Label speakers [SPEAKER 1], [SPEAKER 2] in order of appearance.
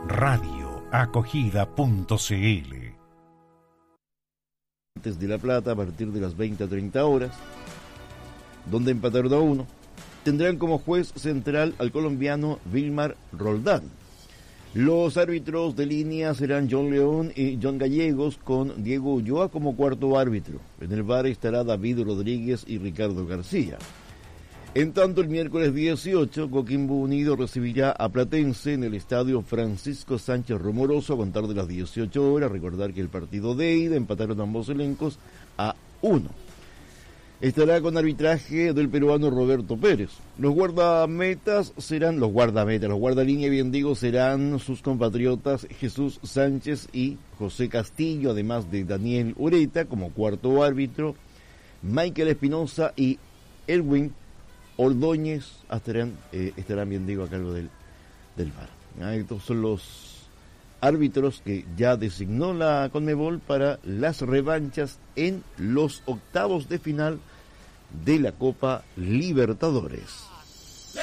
[SPEAKER 1] radioacogida.cl.
[SPEAKER 2] De La Plata a partir de las 20:30 horas, donde empataron a 1, tendrán como juez central al colombiano Vilmar Roldán. Los árbitros de línea serán John León y John Gallegos, con Diego Ulloa como cuarto árbitro. En el VAR estará David Rodríguez y Ricardo García. En tanto, el miércoles 18, Coquimbo Unido recibirá a Platense en el estadio Francisco Sánchez Romoroso a contar de las 18 horas. Recordar que el partido de ida empataron ambos elencos a 1. Estará con arbitraje del peruano Roberto Pérez. Los guardalínea, bien digo, serán sus compatriotas Jesús Sánchez y José Castillo, además de Daniel Ureta como cuarto árbitro. Michael Espinosa y Erwin Ordóñez estarán bien digo a cargo del VAR. Estos son los árbitros que ya designó la Conmebol para las revanchas en los octavos de final de la Copa Libertadores.